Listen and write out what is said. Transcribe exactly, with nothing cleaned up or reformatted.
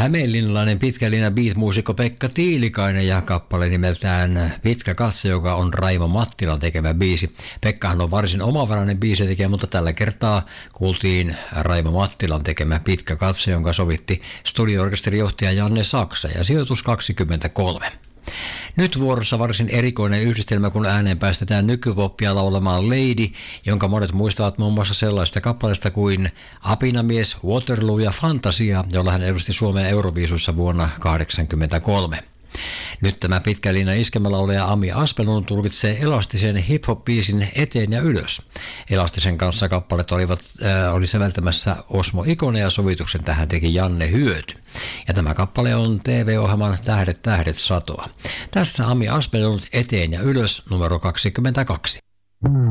hämeenlinnalainen pitkälinja beat-muusikko Pekka Tiilikainen ja kappale nimeltään Pitkä katse, joka on Raimo Mattilan tekemä biisi. Pekkahan on varsin omavarainen biisitekijä, mutta tällä kertaa kuultiin Raimo Mattilan tekemä Pitkä katse, jonka sovitti studio-orkesterijohtaja Janne Saksa ja sijoitus kaksikymmentäkolme. Nyt vuorossa varsin erikoinen yhdistelmä, kun ääneen päästetään nykypoppia laulamaan Lady, jonka monet muistavat muun muassa sellaista kappaleesta kuin Apinamies, Waterloo ja Fantasia, jolla hän edusti Suomea Euroviisussa vuonna tuhatyhdeksänsataakahdeksankymmentäkolme. Nyt tämä pitkä linja iskelmälaulaja Ami Aspelund tulkitsee elastisen hip-hop-biisin Eteen ja ylös. Elastisen kanssa kappalet olivat, äh, oli säveltämässä Osmo Ikonen ja sovituksen tähän teki Janne Hyöty. Ja tämä kappale on T V-ohjelman Tähdet tähdet satoa. Tässä Ami Aspelund Eteen ja ylös numero kaksikymmentäkaksi.